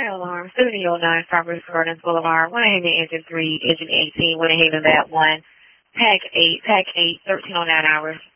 Fire alarm, 7009 Strawberry Gardens Boulevard, Winter Haven, engine 3, engine 18, Winter Haven, that 1, pack 8, 1309 hours.